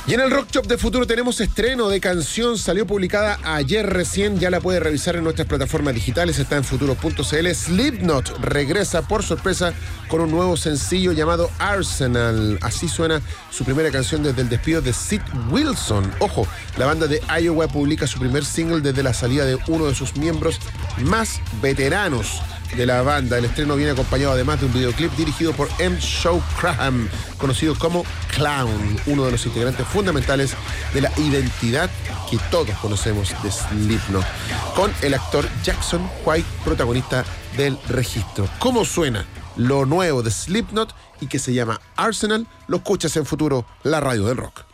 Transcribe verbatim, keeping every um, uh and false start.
Y en el Rock Shop de Futuro tenemos estreno de canción, salió publicada ayer recién, ya la puede revisar en nuestras plataformas digitales, está en futuro punto c l. Slipknot regresa por sorpresa con un nuevo sencillo llamado Arsenal. Así suena su primera canción desde el despido de Sid Wilson. Ojo, la banda de Iowa publica su primer single desde la salida de uno de sus miembros más veteranos de la banda. El estreno viene acompañado además de un videoclip dirigido por M. Shaw Graham, conocido como Clown, uno de los integrantes fundamentales de la identidad que todos conocemos de Slipknot, con el actor Jackson White, protagonista del registro. ¿Cómo suena lo nuevo de Slipknot y que se llama Arsenal? Lo escuchas en Futuro, la radio del rock.